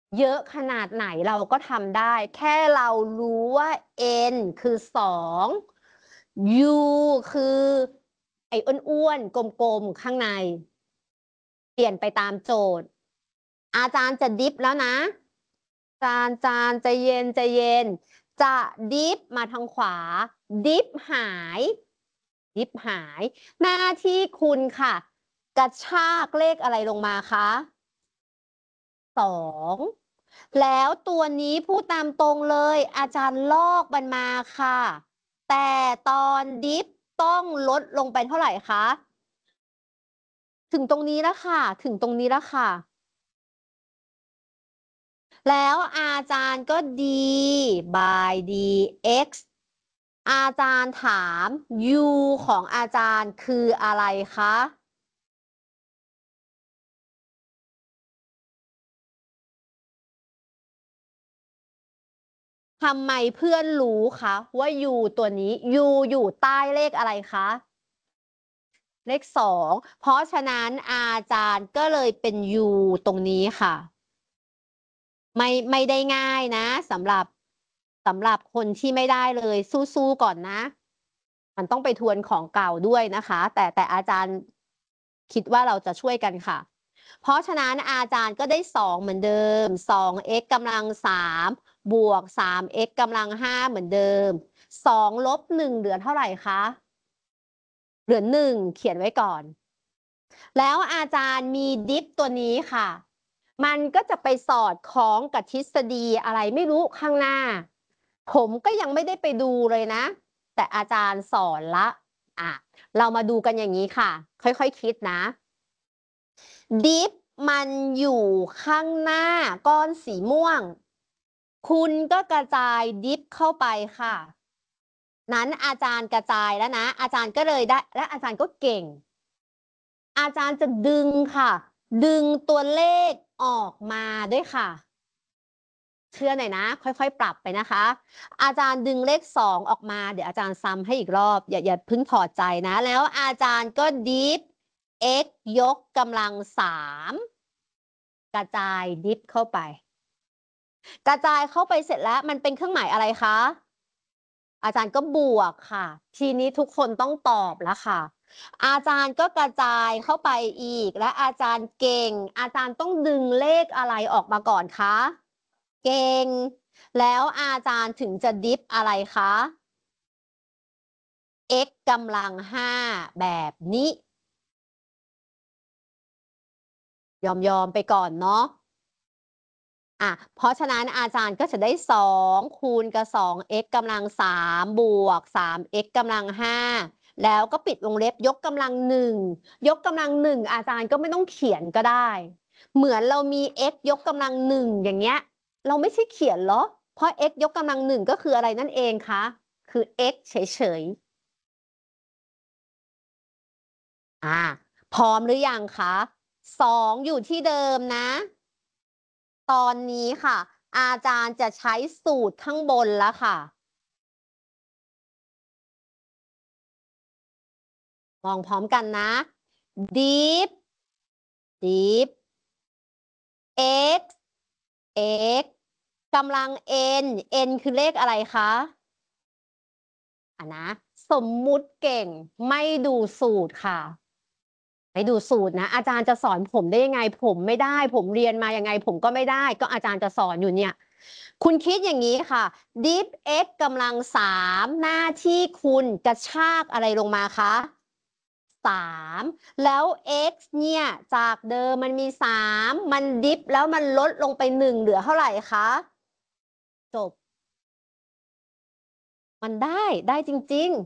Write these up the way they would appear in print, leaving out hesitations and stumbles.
เยอะขนาดไหนเราก็ทำได้ แค่เรารู้ว่า n คือ2 u คือไอ้อ้วนๆกลมๆข้างใน เปลี่ยนไปตามโจทย์ อาจารย์จะดิฟแล้วนะจานใจเย็นใจเย็น จะดิฟมาทางขวา ดิฟหาย ดิฟหาย หน้าที่คุณค่ะ กระชากเลขอะไรลงมาคะ2 แล้วตัวนี้พูดตามตรงเลย อาจารย์ลอกมันมาค่ะ แต่ตอนดิฟต้องลดลงไปเท่าไหร่คะ ถึงตรงนี้แล้วค่ะ ถึงตรงนี้แล้วค่ะ แล้วอาจารย์ก็ d by dx อาจารย์ถาม u ของอาจารย์คืออะไรคะทำไมเพื่อนรู้คะว่า u ตัวนี้ u อยู่ใต้เลขอะไรคะ เลข2 เพราะฉะนั้นอาจารย์ก็เลยเป็น u ตรงนี้ค่ะ ไม่ได้ง่ายนะสำหรับคนที่ไม่ได้เลยสู้ๆก่อนนะ มันต้องไปทวนของเก่าด้วยนะคะ แต่อาจารย์คิดว่าเราจะช่วยกันค่ะ เพราะฉะนั้นอาจารย์ก็ได้2เหมือนเดิม 2x กำลัง3บวก 3x กำลัง5เหมือนเดิม2ลบ1เหลือเท่าไหร่คะเหลือ1เขียนไว้ก่อน แล้วอาจารย์มีดิฟตัวนี้ค่ะ มันก็จะไปสอดคล้องกับทฤษฎีอะไรไม่รู้ข้างหน้า ผมก็ยังไม่ได้ไปดูเลยนะ แต่อาจารย์สอนละเรามาดูกันอย่างนี้ค่ะ ค่อยๆคิดนะดิฟมันอยู่ข้างหน้าก้อนสีม่วง คุณก็กระจายดิฟเข้าไปค่ะ นั้นอาจารย์กระจายแล้วนะ อาจารย์ก็เลยได้ และอาจารย์ก็เก่ง อาจารย์จะดึงค่ะ ดึงตัวเลขออกมาด้วยค่ะ เชื่อหน่อยนะ ค่อยๆปรับไปนะคะ อาจารย์ดึงเลข2ออกมา เดี๋ยวอาจารย์ซ้ำให้อีกรอบ อย่าเพิ่งถอดใจนะ แล้วอาจารย์ก็ดิฟ x ยกกำลัง3กระจายดิฟเข้าไป กระจายเข้าไปเสร็จแล้วมันเป็นเครื่องหมายอะไรคะ อาจารย์ก็บวกค่ะ ทีนี้ทุกคนต้องตอบแล้วค่ะ อาจารย์ก็กระจายเข้าไปอีก และอาจารย์เก่ง อาจารย์ต้องดึงเลขอะไรออกมาก่อนคะ เก่ง แล้วอาจารย์ถึงจะดิฟอะไรคะ x กำลัง5แบบนี้ยอมไปก่อนเนาะเพราะฉะนั้นอาจารย์ก็จะได้2คูณกับ 2x กำลัง3บวก 3x กำลัง5แล้วก็ปิดวงเล็บยกกำลัง1ยกกำลัง1อาจารย์ก็ไม่ต้องเขียนก็ได้ เหมือนเรามี x ยกกำลัง1อย่างเงี้ย เราไม่ใช่เขียนหรอ เพราะ x ยกกำลัง1ก็คืออะไรนั่นเองคะ คือ x เฉยๆพร้อมหรือยังคะ2อยู่ที่เดิมนะ ตอนนี้ค่ะ อาจารย์จะใช้สูตรข้างบนแล้วค่ะ มองพร้อมกันนะ deep deep x x กำลัง n n คือเลขอะไรคะนะสมมุติเก่งไม่ดูสูตรค่ะไม่ดูสูตรนะอาจารย์จะสอนผมได้ยังไงผมไม่ได้ผมเรียนมายังไงผมก็ไม่ได้ก็อาจารย์จะสอนอยู่เนี่ยคุณคิดอย่างนี้ค่ะ deep x กำลัง3หน้าที่คุณกระชากอะไรลงมาคะ3แล้ว x เนี่ยจากเดิมมันมี3มันดิฟแล้วมันลดลงไป1เหลือเท่าไหร่คะจบมันได้จริง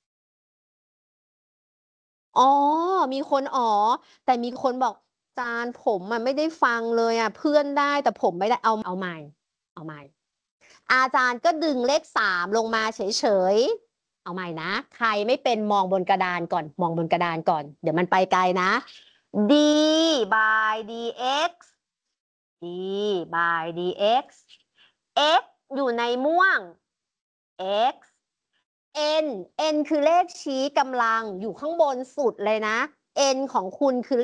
ๆมีคนแต่มีคนบอกจานผมมันไม่ได้ฟังเลยเพื่อนได้แต่ผมไม่ได้เอาใหม่เอาใหม่อาจารย์ก็ดึงเลข3ลงมาเฉยๆเอาใหม่นะใครไม่เป็นมองบนกระดานก่อนมองบนกระดานก่อนเดี๋ยวมันไปไกลนะ d by dx d by dx x อยู่ในม่วง x n คือเลขชี้กำลังอยู่ข้างบนสุดเลยนะ n ของคุณคือ